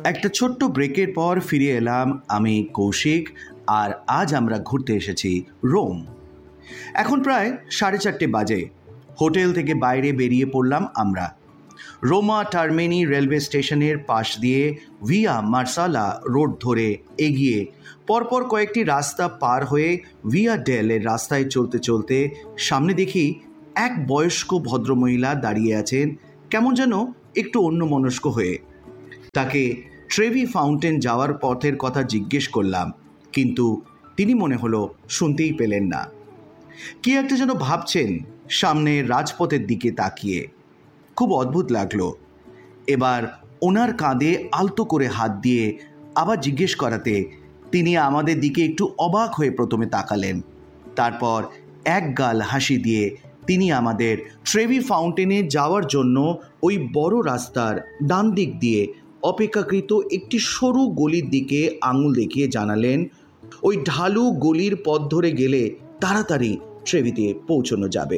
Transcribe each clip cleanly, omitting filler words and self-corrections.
একটা ছোট্ট ব্রেকের পর ফিরে এলাম আমি কৌশিক। আর আজ আমরা ঘুরতে এসেছি রোম। এখন প্রায় 4:30 বাজে। হোটেল থেকে বাইরে বেরিয়ে পড়লাম আমরা। রোমা টার্মেনি রেলওয়ে স্টেশনের পাশ দিয়ে ভিয়া মার্সালা রোড ধরে এগিয়ে পরপর কয়েকটি রাস্তা পার হয়ে ভিয়া ডেলের রাস্তায় চলতে চলতে সামনে দেখি এক বয়স্ক ভদ্রমহিলা দাঁড়িয়ে আছেন, কেমন যেন একটু অন্যমনস্ক হয়ে। তাকে ট্রেভি ফাউন্টেন যাওয়ার পথের কথা জিজ্ঞেস করলাম, কিন্তু তিনি মনে হলো শুনতেই পেলেন না। কি একটা যেন ভাবছেন সামনে রাজপথের দিকে তাকিয়ে। খুব অদ্ভুত লাগলো। এবার ওনার কাঁধে আলতো করে হাত দিয়ে আবার জিজ্ঞেস করাতে তিনি আমাদের দিকে একটু অবাক হয়ে প্রথমে তাকালেন। তারপর এক গাল হাসি দিয়ে তিনি আমাদের ট্রেভি ফাউন্টেনে যাওয়ার জন্য ওই বড় রাস্তার ডান দিক দিয়ে অপেক্ষাকৃত একটি সরু গলির দিকে আঙুল দেখিয়ে জানালেন, ওই ঢালু গলির পথ ধরে গেলে তাড়াতাড়ি ট্রেভিতে পৌঁছানো যাবে।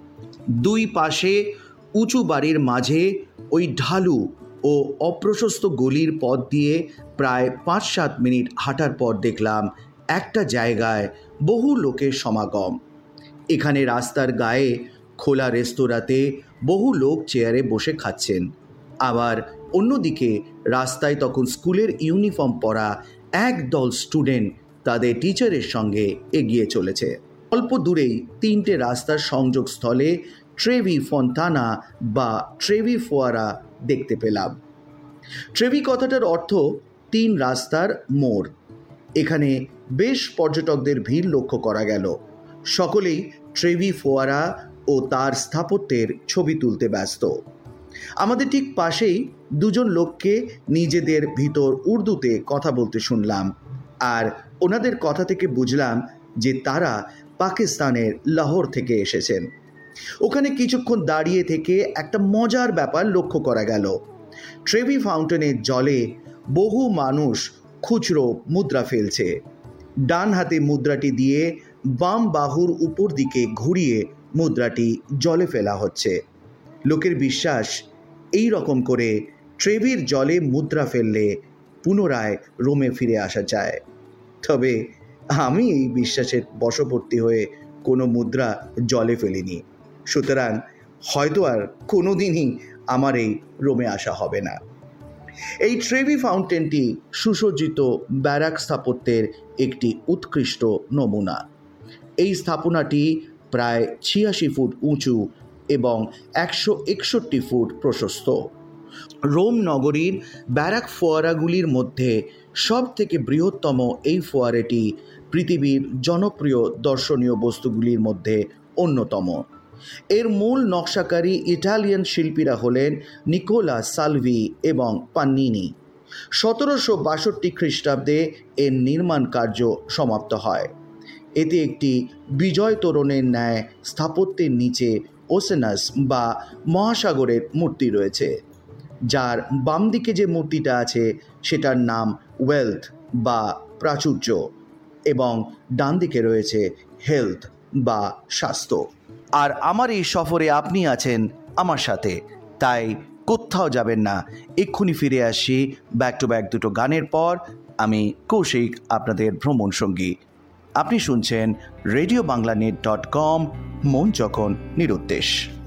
দুই পাশে উঁচু বাড়ির মাঝে ওই ঢালু ও অপ্রশস্ত গলির পথ দিয়ে প্রায় 5-7 মিনিট হাঁটার পর দেখলাম একটা জায়গায় বহু লোকের সমাগম। এখানে রাস্তার গায়ে খোলা রেস্তোরাঁতে বহু লোক চেয়ারে বসে খাচ্ছেন। আবার অন্যদিকে রাস্তায় তখন স্কুলের ইউনিফর্ম পরা একদল স্টুডেন্ট তাদের টিচারের সঙ্গে এগিয়ে চলেছে। অল্প দূরেই 3টে রাস্তার সংযোগস্থলে ট্রেভি ফন্তানা বা ট্রেভি ফোয়ারা দেখতে পেলাম। ট্রেভি কথাটার অর্থ 3 রাস্তার মোড়। এখানে বেশ পর্যটকদের ভিড় লক্ষ্য করা গেল। সকলেই ট্রেভি ফোয়ারা ও তার স্থাপত্যের ছবি তুলতে ব্যস্ত। আমাদের ঠিক পাশেই 2জন লোককে নিজেদের ভিতর উর্দুতে কথা বলতে শুনলাম, আর ওনাদের কথা থেকে বুঝলাম যে তারা পাকিস্তানের লাহোর থেকে এসেছেন। ওখানে কিছুক্ষণ দাঁড়িয়ে থেকে একটা মজার ব্যাপার লক্ষ্য করা গেল। ট্রেভি ফাউন্টেনের জলে বহু মানুষ খুচরো মুদ্রা ফেলছে। ডান হাতে মুদ্রাটি দিয়ে বাম বাহুর উপর দিকে ঘুরিয়ে মুদ্রাটি জলে ফেলা হচ্ছে। লোকের বিশ্বাস, এই রকম করে ট্রেভির জলে মুদ্রা ফেললে পুনরায় রোমে ফিরে আসা যায়। তবে আমি এই বিশ্বাসের বশবর্তী হয়ে কোনো মুদ্রা জলে ফেলিনি, সুতরাং হয়তো আর কোনো দিনই আমার এই রোমে আসা হবে না। এই ট্রেভি ফাউন্টেনটি সুসজ্জিত ব্যারাক স্থাপত্যের একটি উৎকৃষ্ট নমুনা। এই স্থাপনাটি প্রায় 86 ফুট উঁচু এবং 161 ফুট প্রশস্ত। রোম নগরীর ব্যারাক ফোয়ারাগুলির মধ্যে সব থেকে বৃহত্তম এই ফোয়ারাটি পৃথিবীর জনপ্রিয় দর্শনীয় বস্তুগুলির মধ্যে অন্যতম। এর মূল নকশাকারী ইটালিয়ান শিল্পীরা হলেন নিকোলা সালভি এবং পান্নিনি। 1762 খ্রিস্টাব্দে এর নির্মাণ কার্য সমাপ্ত হয়। এতে একটি বিজয় তোরণের ন্যায় স্থাপত্যের নিচে ওসেনাস বা মহাসাগরের মূর্তি রয়েছে, যার বাম দিকে যে মূর্তিটা আছে সেটার নাম ওয়েলথ বা প্রাচুর্য, এবং ডান দিকে রয়েছে হেলথ বা স্বাস্থ্য। আর আমার এই সফরে আপনি আছেন আমার সাথে, তাই কোথাও যাবেন না। এক্ষুনি ফিরে আসি ব্যাক টু ব্যাক 2টো গানের পর। আমি কৌশিক, আপনাদের ভ্রমণ সঙ্গী। আপনি শুনছেন রেডিওবাংলানেট.com, মন যখন নিরুদ্দেশ।